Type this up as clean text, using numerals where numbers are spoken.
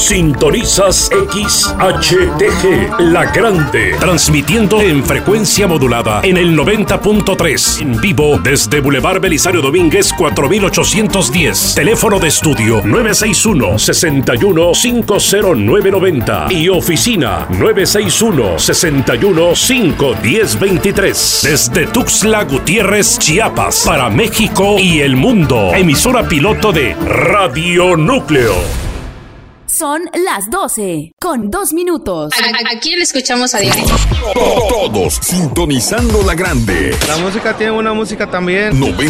Sintonizas XHTG, La Grande, transmitiendo en frecuencia modulada en el 90.3, en vivo desde Boulevard Belisario Domínguez 4810. Teléfono de estudio 961-61-50990 y oficina 961-61-51023. Desde Tuxtla Gutiérrez, Chiapas, para México y el mundo. Emisora piloto de Radio Núcleo. Son las 12, con 2 minutos. Aquí le escuchamos a diario. Todos sintonizando La Grande. La música tiene una música también.